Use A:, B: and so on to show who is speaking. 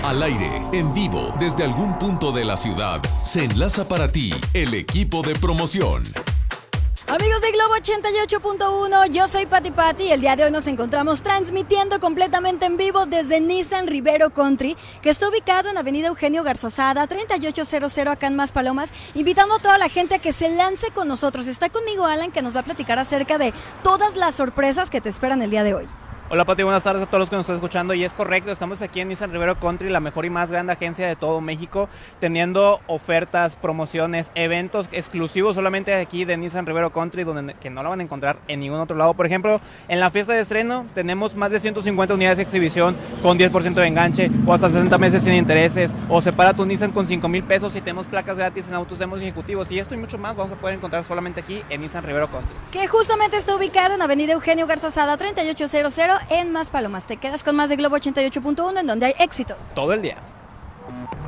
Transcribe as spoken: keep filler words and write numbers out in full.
A: Al aire, en vivo, desde algún punto de la ciudad, se enlaza para ti el equipo de promoción.
B: Amigos de Globo ochenta y ocho punto uno, yo soy Pati Pati y el día de hoy nos encontramos transmitiendo completamente en vivo desde Nissan Rivero Country, que está ubicado en Avenida Eugenio Garzazada, treinta y ocho cero cero, acá en Maspalomas, invitando a toda la gente a que se lance con nosotros. Está conmigo Alan, que nos va a platicar acerca de todas las sorpresas que te esperan el día de hoy.
C: Hola Pati, buenas tardes a todos los que nos están escuchando, y es correcto, estamos aquí en Nissan Rivero Country, la mejor y más grande agencia de todo México, teniendo ofertas, promociones, eventos exclusivos solamente aquí de Nissan Rivero Country, donde que no lo van a encontrar en ningún otro lado. Por ejemplo, en la fiesta de estreno tenemos más de ciento cincuenta unidades de exhibición con diez por ciento de enganche, o hasta sesenta meses sin intereses, o separa tu Nissan con cinco mil pesos y tenemos placas gratis en autos demos ejecutivos, y esto y mucho más vamos a poder encontrar solamente aquí en Nissan Rivero Country.
B: Que justamente está ubicado en Avenida Eugenio Garzazada, treinta y ocho cero cero, en Maspalomas. Te quedas con más de Globo ochenta y ocho punto uno, en donde hay éxitos
C: Todo el día.